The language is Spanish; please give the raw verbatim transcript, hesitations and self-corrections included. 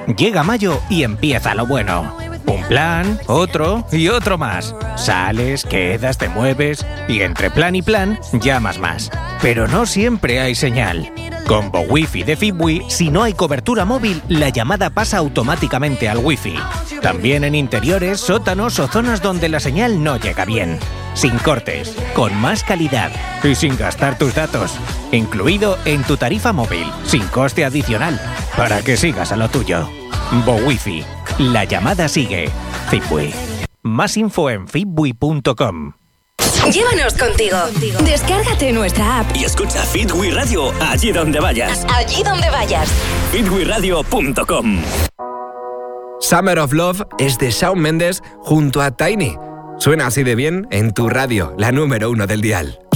Llega mayo y empieza lo bueno. Un plan, otro y otro más. Sales, quedas, te mueves y entre plan y plan llamas más. Pero no siempre hay señal. Con BoWiFi de Fitwi, si no hay cobertura móvil, la llamada pasa automáticamente al Wi-Fi. También en interiores, sótanos o zonas donde la señal no llega bien. Sin cortes, con más calidad y sin gastar tus datos. Incluido en tu tarifa móvil, sin coste adicional, para que sigas a lo tuyo. BoWiFi. La llamada sigue. Fitwi. Más info en fitwi punto com. Llévanos contigo. Descárgate nuestra app y escucha Fitwi Radio allí donde vayas. Allí donde vayas. fitwi radio punto com. Summer of Love es de Shawn Mendes junto a Tiny. Suena así de bien en tu radio, la número uno del dial.